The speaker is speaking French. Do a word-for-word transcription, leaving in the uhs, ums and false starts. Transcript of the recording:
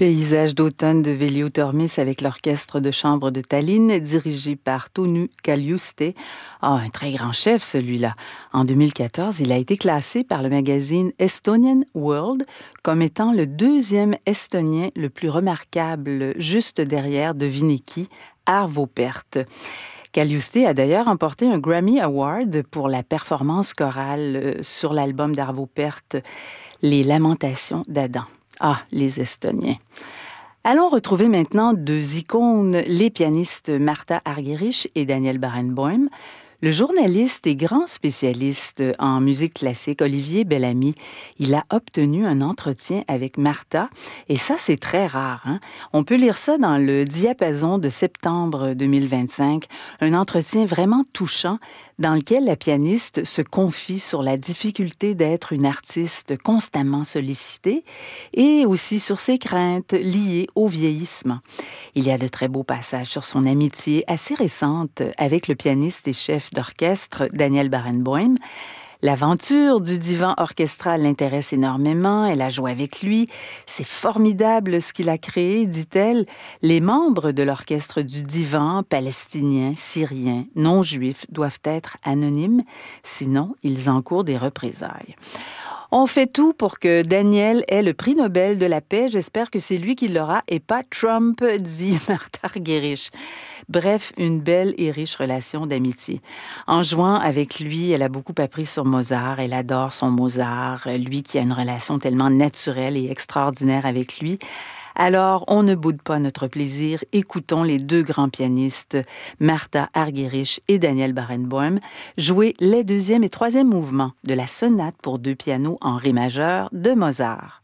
Paysage d'automne de Velio Tormis avec l'orchestre de chambre de Tallinn, dirigé par Tonu Kaljuste. Ah, un très grand chef, celui-là. En deux mille quatorze, il a été classé par le magazine Estonian World comme étant le deuxième Estonien le plus remarquable, juste derrière, devinez qui, Arvo Pärt. Kaljuste a d'ailleurs remporté un Grammy Award pour la performance chorale sur l'album d'Arvo Pärt, Les Lamentations d'Adam. Ah, les Estoniens. Allons retrouver maintenant deux icônes, les pianistes Martha Argerich et Daniel Barenboim. Le journaliste et grand spécialiste en musique classique, Olivier Bellamy, il a obtenu un entretien avec Martha, et ça, c'est très rare. Hein? On peut lire ça dans le Diapason de septembre deux mille vingt-cinq, un entretien vraiment touchant dans lequel la pianiste se confie sur la difficulté d'être une artiste constamment sollicitée et aussi sur ses craintes liées au vieillissement. Il y a de très beaux passages sur son amitié assez récente avec le pianiste et chef d'orchestre Daniel Barenboim. L'aventure du divan orchestral l'intéresse énormément, elle a joué avec lui. C'est formidable ce qu'il a créé, dit-elle. Les membres de l'orchestre du divan, palestiniens, syriens, non-juifs, doivent être anonymes, sinon ils encourent des représailles. On fait tout pour que Daniel ait le prix Nobel de la paix. J'espère que c'est lui qui l'aura et pas Trump, dit Martha Argerich. Bref, une belle et riche relation d'amitié. En jouant avec lui, elle a beaucoup appris sur Mozart. Elle adore son Mozart, lui qui a une relation tellement naturelle et extraordinaire avec lui. Alors, on ne boude pas notre plaisir. Écoutons les deux grands pianistes, Martha Argerich et Daniel Barenboim, jouer les deuxième et troisième mouvements de la sonate pour deux pianos en ré majeur de Mozart.